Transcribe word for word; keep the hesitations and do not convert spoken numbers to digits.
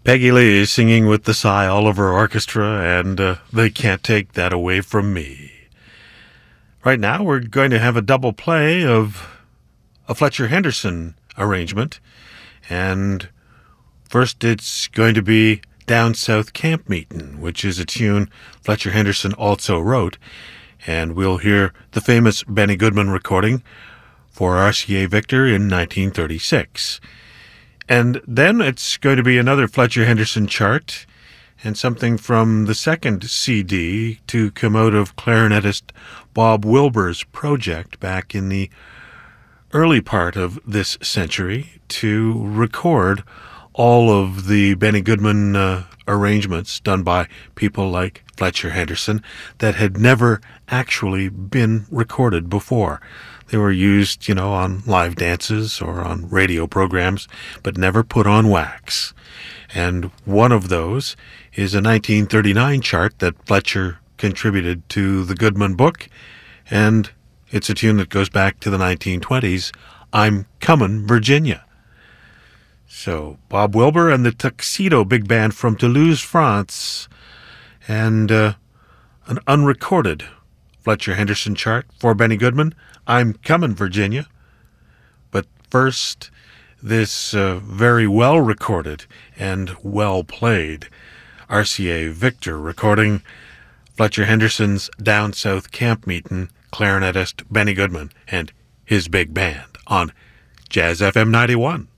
Peggy Lee is singing with the Cy Oliver Orchestra, and uh, they can't take that away from me. Right now, we're going to have a double play of a Fletcher Henderson arrangement, and first it's going to be Down South Camp Meetin', which is a tune Fletcher Henderson also wrote, and we'll hear the famous Benny Goodman recording for R C A Victor in nineteen thirty-six. And then it's going to be another Fletcher Henderson chart, and something from the second C D to come out of clarinetist Bob Wilbur's project back in the early part of this century to record all of the Benny Goodman uh, arrangements done by people like Fletcher Henderson that had never actually been recorded before. They were used, you know, on live dances or on radio programs, but never put on wax. And one of those is a nineteen thirty-nine chart that Fletcher contributed to the Goodman book, and it's a tune that goes back to the nineteen twenties, I'm Comin', Virginia. So, Bob Wilbur and the Tuxedo Big Band from Toulouse, France, and uh, an unrecorded Fletcher Henderson chart for Benny Goodman, I'm Comin', Virginia. But first, this uh, very well-recorded and well-played R C A Victor recording Fletcher Henderson's Down South Camp Meetin', clarinetist Benny Goodman and his big band on Jazz F M ninety-one.